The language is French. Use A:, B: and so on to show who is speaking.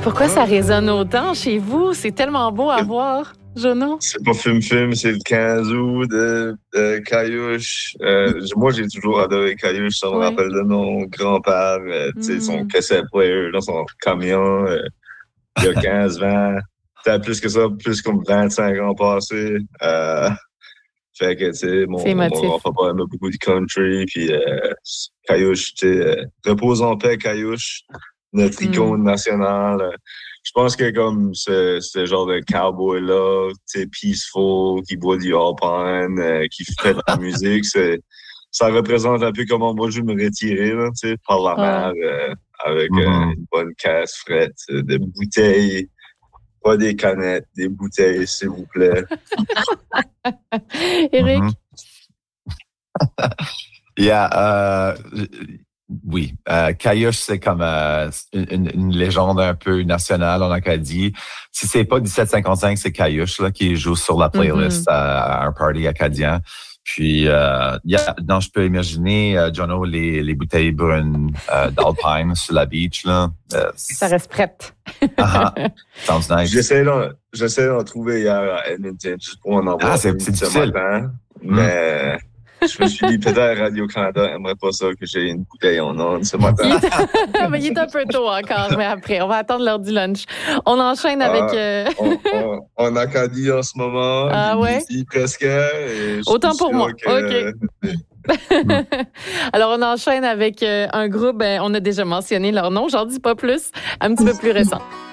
A: Pourquoi ça résonne autant chez vous? C'est tellement beau à voir, Jono.
B: C'est pas Fume, c'est le 15 août de Caillouche. Moi, j'ai toujours adoré Caillouche. Ça me rappelle de mon grand-père, son cassette player dans son camion, il y a 15-20. Peut-être plus que ça, plus comme 25 ans passés. Fait que, tu sais, mon grand-papa aimait beaucoup de country, puis Caillouche, tu sais, repose en paix, Caillouche, notre icône nationale. Je pense que comme ce genre de cowboy-là, tu sais, peaceful, qui boit du Alpine, qui fait de la musique, ça représente un peu comment moi je vais me retirer, là, tu sais, par la mer, avec une bonne caisse frette, des bouteilles. Pas des canettes, des bouteilles, s'il vous plaît.
A: Éric?
C: Oui, Caillouche, c'est comme une légende un peu nationale en Acadie. Si c'est pas 1755, c'est Caillouche là, qui joue sur la playlist à un party acadien. Puis, je peux imaginer, Jono, les bouteilles brunes d'Alpine sur la beach. Là.
A: Ça reste prête.
C: Sounds nice.
B: J'essaie d'en trouver hier à Edmonton, juste pour en avoir
C: c'est difficile.
B: Matin, mais je me suis dit, peut-être Radio-Canada aimerait pas ça que j'ai une bouteille en ondes ce matin.
A: Mais il est un peu tôt encore, mais après, on va attendre l'heure du lunch. On enchaîne avec...
B: En Acadie en ce moment.
A: Ah ouais?
B: Ici, presque.
A: Autant pour moi. OK. Alors, on enchaîne avec un groupe, on a déjà mentionné leur nom, j'en dis pas plus, un petit peu plus récent.